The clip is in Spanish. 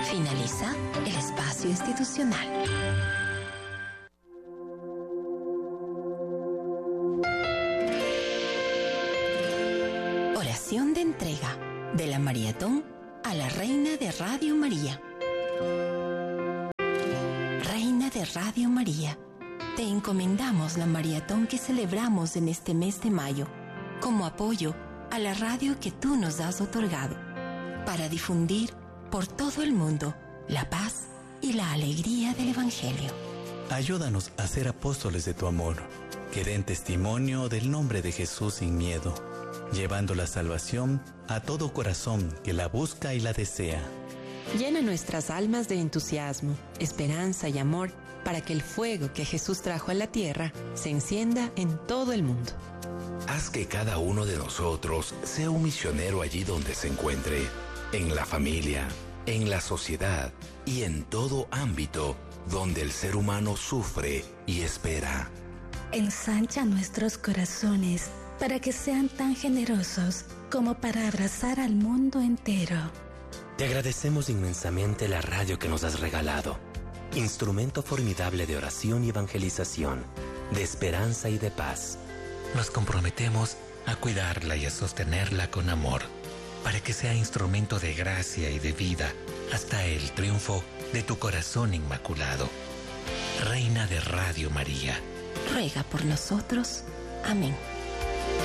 Finaliza el espacio institucional. Oración de entrega de la Maratón a la Reina de Radio María. Reina de Radio María, te encomendamos la maratón que celebramos en este mes de mayo, como apoyo a la radio que tú nos has otorgado, para difundir por todo el mundo la paz y la alegría del Evangelio. Ayúdanos a ser apóstoles de tu amor, que den testimonio del nombre de Jesús sin miedo, llevando la salvación a todo corazón que la busca y la desea. Llena nuestras almas de entusiasmo, esperanza y amor para que el fuego que Jesús trajo a la tierra se encienda en todo el mundo. Haz que cada uno de nosotros sea un misionero allí donde se encuentre, en la familia, en la sociedad y en todo ámbito donde el ser humano sufre y espera. Ensancha nuestros corazones para que sean tan generosos como para abrazar al mundo entero. Te agradecemos inmensamente la radio que nos has regalado, instrumento formidable de oración y evangelización, de esperanza y de paz. Nos comprometemos a cuidarla y a sostenerla con amor, para que sea instrumento de gracia y de vida hasta el triunfo de tu corazón inmaculado. Reina de Radio María, ruega por nosotros. Amén.